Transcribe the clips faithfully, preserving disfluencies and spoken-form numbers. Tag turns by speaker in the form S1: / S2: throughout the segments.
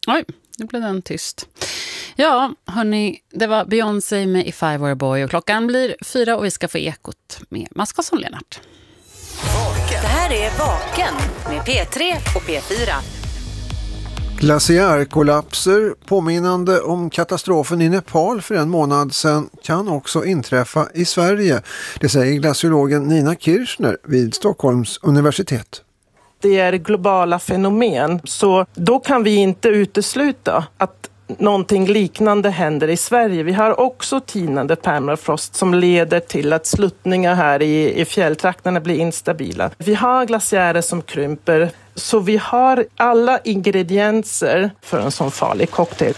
S1: Oj, nu blev den tyst. Ja, hörni, det var Beyoncé med If I Were a Boy och klockan blir fyra och vi ska få ekot med Mats Karlsson-Lennart.
S2: Det här är Vaken med P tre och P fyra.
S3: Glaciärkollapser, påminnande om katastrofen i Nepal för en månad sedan, kan också inträffa i Sverige. Det säger glaciologen Nina Kirchner vid Stockholms universitet.
S4: Det är globala fenomen, så då kan vi inte utesluta att någonting liknande händer i Sverige. Vi har också tinande permafrost som leder till att sluttningar här i, i fjälltrakterna blir instabila. Vi har glaciärer som krymper, så vi har alla ingredienser för en sån farlig cocktail.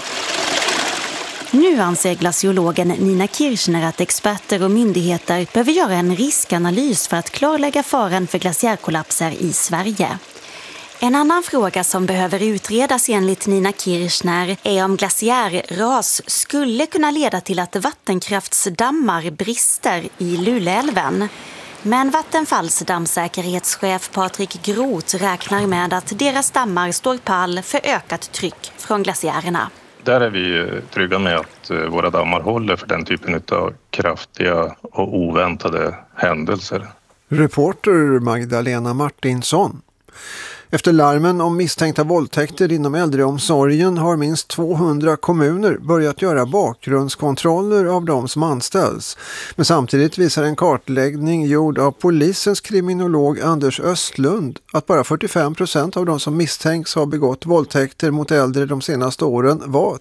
S5: Nu anser glaciologen Nina Kirchner att experter och myndigheter behöver göra en riskanalys för att klarlägga faran för glaciärkollapser i Sverige. En annan fråga som behöver utredas enligt Nina Kirchner är om glaciärras skulle kunna leda till att vattenkraftsdammar brister i Luleälven. Men Vattenfalls dammsäkerhetschef Patrik Groth räknar med att deras dammar står pall för ökat tryck från glaciärerna.
S6: Där är vi trygga med att våra dammar håller för den typen av kraftiga och oväntade händelser.
S3: Reporter Magdalena Martinsson. Efter larmen om misstänkta våldtäkter inom äldreomsorgen har minst tvåhundra kommuner börjat göra bakgrundskontroller av de som anställs. Men samtidigt visar en kartläggning gjord av polisens kriminolog Anders Östlund att bara fyrtiofem procent av de som misstänks ha begått våldtäkter mot äldre de senaste åren var